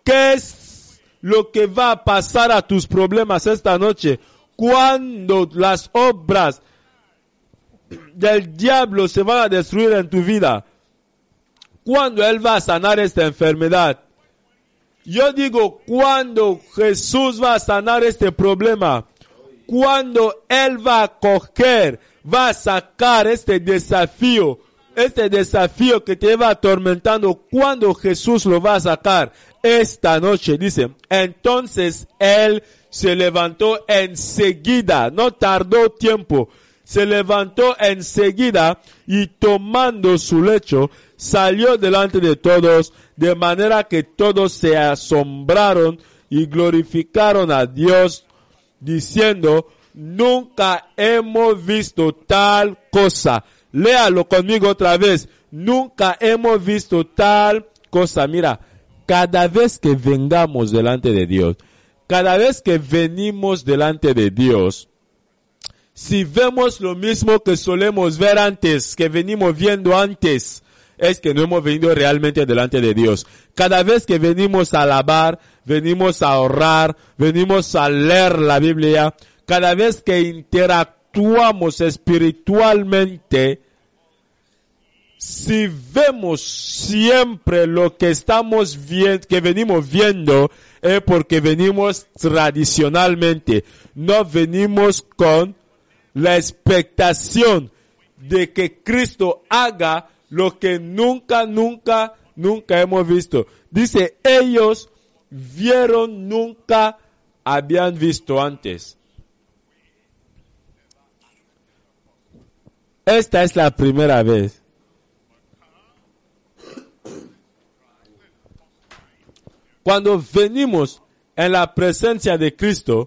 ¿Qué es lo que va a pasar a tus problemas esta noche? Cuando las obras del diablo se van a destruir en tu vida. Cuando Él va a sanar esta enfermedad. Yo digo, cuando Jesús va a sanar este problema. Cuando Él va a coger, va a sacar este desafío que te va atormentando, cuando Jesús lo va a sacar esta noche, dice, entonces Él se levantó enseguida, no tardó tiempo, se levantó enseguida y tomando su lecho, salió delante de todos, de manera que todos se asombraron y glorificaron a Dios, diciendo, nunca hemos visto tal cosa. Léalo conmigo otra vez. Nunca hemos visto tal cosa. Mira, cada vez que vengamos delante de Dios, cada vez que venimos delante de Dios, si vemos lo mismo que solemos ver antes, que venimos viendo antes, es que no hemos venido realmente delante de Dios. Cada vez que venimos a alabar, venimos a orar, venimos a leer la Biblia, cada vez que interactuamos espiritualmente, si vemos siempre lo que estamos viendo, que venimos viendo, es porque venimos tradicionalmente, no venimos con la expectación de que Cristo haga lo que nunca hemos visto. Dice, ellos vieron, nunca habían visto antes. Esta es la primera vez. Cuando venimos en la presencia de Cristo,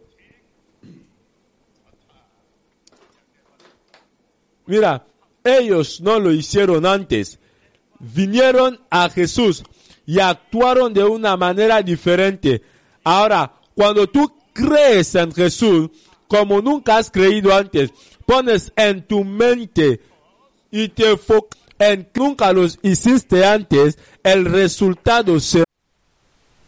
mira, ellos no lo hicieron antes. Vinieron a Jesús y actuaron de una manera diferente. Ahora, cuando tú crees en Jesús, como nunca has creído antes, pones en tu mente y te enfocas en que nunca los hiciste antes, el resultado se